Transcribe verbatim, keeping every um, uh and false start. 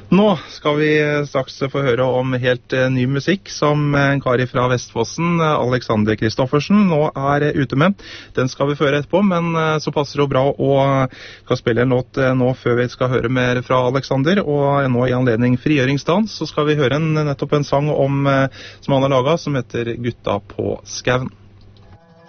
Nå skal vi straks få høre om helt ny musikk som en kar fra Vestfossen, Alexander Kristoffersen, nå er ute med. Den skal vi føre etterpå, men så passer det jo bra å skal spille en låt nå før vi skal høre mer fra Alexander. Og nå i anledning frigjøringsdans så skal vi høre en, nettopp en sang om, som han har laget, som heter Gutta på Skauen.